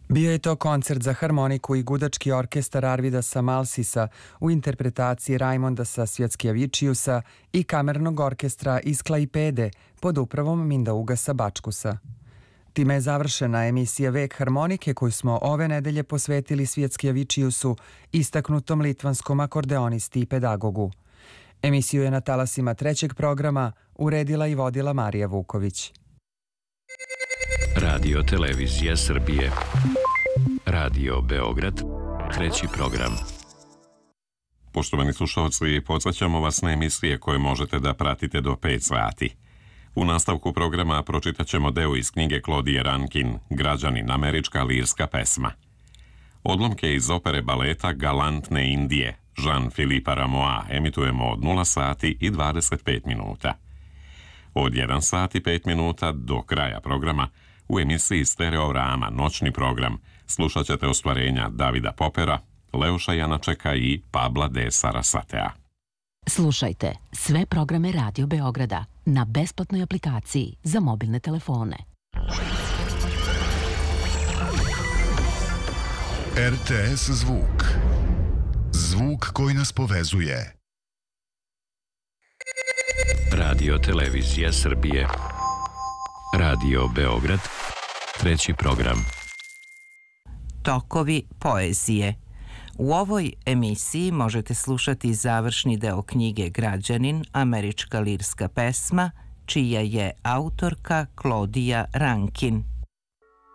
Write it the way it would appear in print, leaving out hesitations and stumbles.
Bio je to koncert za harmoniku i gudački orkestar Arvida Samalsisa u interpretaciji Raimondasa Svjatkjevičiusa i kamernog orkestra iz Klaipede pod upravom Mindaugasa Bačkusa. Time je završena emisija Vek harmonike koju smo ove nedelje posvetili Svjatkjevičiusu, istaknutom litvanskom akordeonisti i pedagogu. Emisiju je na talasima trećeg programa uredila i vodila Marija Vuković. Radio Televizija Srbije. Radio Beograd. Treći program. Poštovani slušalci, podsjećamo vas na emisije koje možete da pratite do 5 sati. U nastavku programa pročitat ćemo deo iz knjige Claudije Rankin, Građanin, američka lirska pesma. Odlomke iz opere baleta Galantne Indije, Jean-Philippe Rameau emitujemo od 0 sati i 25 minuta. Od 1 sat i 5 minuta do kraja programa u emisiji Stereorama, noćni program, slušat ćete ostvarenja Davida Popera, Leoša Janačeka i Pabla de Sarasatea. Slušajte sve programe Radio Beograda na besplatnoj aplikaciji za mobilne telefone. RTS zvuk. Zvuk koji nas povezuje. Radio Televizija Srbije. Radio Beograd. Treći program. Tokovi poezije. U ovoj emisiji možete slušati završni deo knjige Građanin, američka lirska pesma, čija je autorka Claudija Rankin.